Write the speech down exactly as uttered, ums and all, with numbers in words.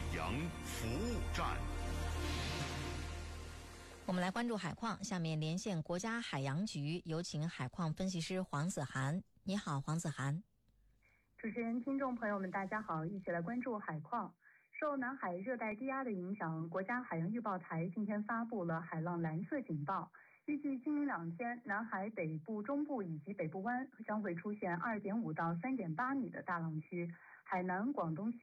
洋服务站。 我们来关注海况，下面连线国家海洋局，有请海况分析师黄子涵。你好，黄子涵。 主持人、听众朋友们，大家好，一起来关注海况。受南海热带低压的影响，国家海洋预报台今天发布了海浪蓝色警报。预计今明两天，南海北部、中部以及北部湾将会出现二点五到三点八米的大浪区，海南、广东西